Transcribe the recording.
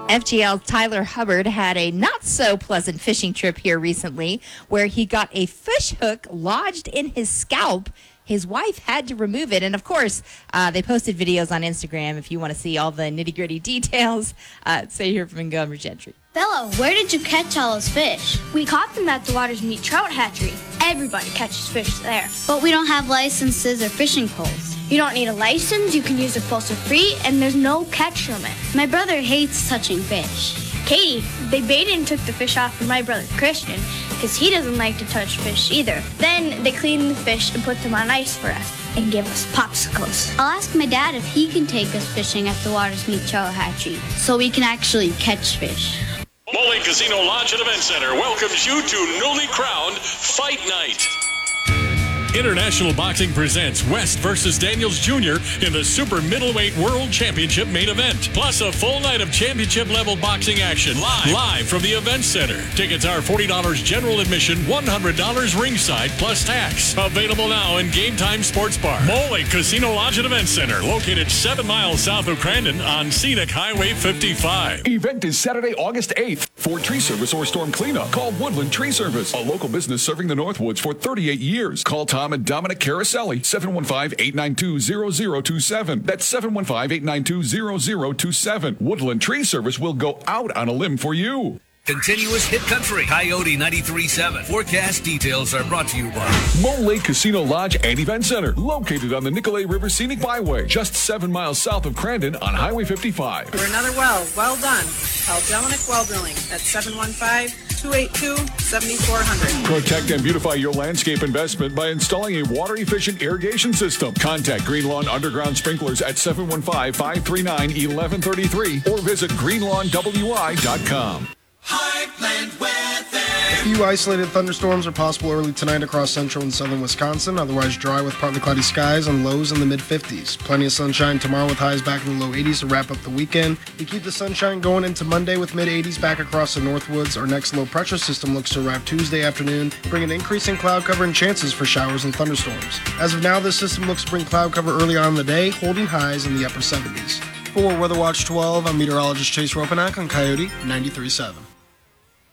FGL's Tyler Hubbard had a not-so-pleasant fishing trip here recently where he got a fish hook lodged in his scalp. His wife had to remove it. And, of course, they posted videos on Instagram if you want to see all the nitty-gritty details. Say here from Montgomery Gentry. Bella, where did you catch all those fish? We caught them at the Waters Meet Trout Hatchery. Everybody catches fish there. But we don't have licenses or fishing poles. You don't need a license, you can use a pole for free, and there's no catch limit. My brother hates touching fish. Katie, they baited and took the fish off for my brother Christian, because he doesn't like to touch fish either. Then they cleaned the fish and put them on ice for us and gave us popsicles. I'll ask my dad if he can take us fishing at the Waters Meet Trout Hatchery so we can actually catch fish. Mole Casino Lodge and Event Center welcomes you to newly crowned Fight Night. International Boxing presents West versus Daniels Jr. in the Super Middleweight World Championship main event. Plus a full night of championship-level boxing action live from the Event Center. Tickets are $40 general admission, $100 ringside plus tax. Available now in Game Time Sports Bar. Mole Casino Lodge and Event Center, located 7 miles south of Crandon on Scenic Highway 55. Event is Saturday, August 8th. For tree service or storm cleanup, call Woodland Tree Service, a local business serving the Northwoods for 38 years. Call Tom and Dominic Caraselli, 715-892-0027. That's 715-892-0027. Woodland Tree Service will go out on a limb for you. Continuous hit country. Coyote 93.7. Forecast details are brought to you by Mole Lake Casino Lodge and Event Center, located on the Nicolet River Scenic Byway, just 7 miles south of Crandon on Highway 55. For another well done. Call Delanic Well Drilling at 715-282-7400. Protect and beautify your landscape investment by installing a water-efficient irrigation system. Contact Green Lawn Underground Sprinklers at 715-539-1133 or visit greenlawnwi.com. Heartland weather. A few isolated thunderstorms are possible early tonight across central and southern Wisconsin. Otherwise dry with partly cloudy skies and lows in the mid-50s. Plenty of sunshine tomorrow with highs back in the low 80s to wrap up the weekend. We keep the sunshine going into Monday with mid-80s back across the Northwoods. Our next low-pressure system looks to arrive Tuesday afternoon, bringing increasing cloud cover and chances for showers and thunderstorms. As of now, this system looks to bring cloud cover early on in the day, holding highs in the upper 70s. For Weather Watch 12, I'm meteorologist Chase Ropanak on Coyote 93.7.